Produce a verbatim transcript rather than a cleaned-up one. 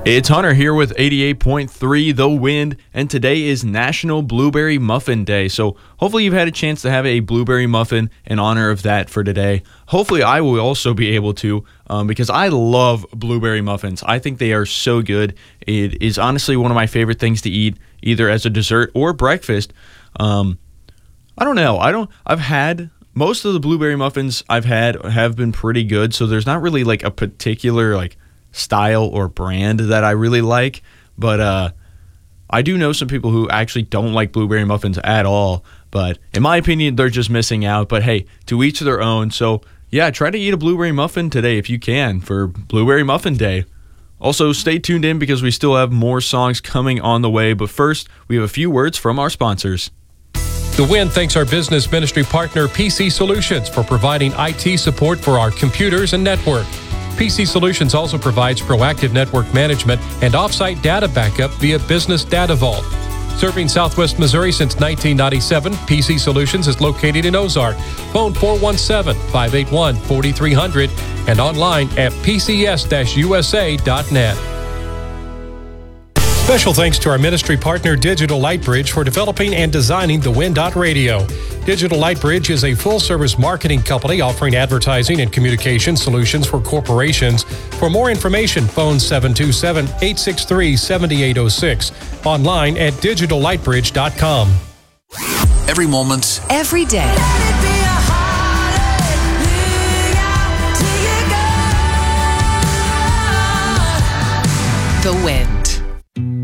It's Hunter here with eighty-eight point three The Wind, and today is National Blueberry Muffin Day. So hopefully you've had a chance to have a blueberry muffin in honor of that for today. Hopefully I will also be able to, um, because I love blueberry muffins. I think they are so good. It is honestly one of my favorite things to eat, either as a dessert or breakfast. Um, I don't know. I don't. I've had most of the blueberry muffins I've had have been pretty good. So there's not really like a particular like style or brand that I really like, but uh, I do know some people who actually don't like blueberry muffins at all, but in my opinion, they're just missing out. But hey, to each their own. So yeah, try to eat a blueberry muffin today if you can for Blueberry Muffin Day. Also, stay tuned in because we still have more songs coming on the way, but first, we have a few words from our sponsors. The Wind thanks our business ministry partner, P C Solutions, for providing I T support for our computers and network. P C Solutions also provides proactive network management and offsite data backup via Business Data Vault. Serving Southwest Missouri since nineteen ninety-seven, P C Solutions is located in Ozark. Phone four one seven, five eight one, four three zero zero and online at p c s dash u s a dot net. Special thanks to our ministry partner, Digital Lightbridge, for developing and designing the Wind Radio. Digital Lightbridge is a full-service marketing company offering advertising and communication solutions for corporations. For more information, phone seven two seven, eight six three, seven eight zero six. Online at digital lightbridge dot com. Every moment. Every day. The Wind.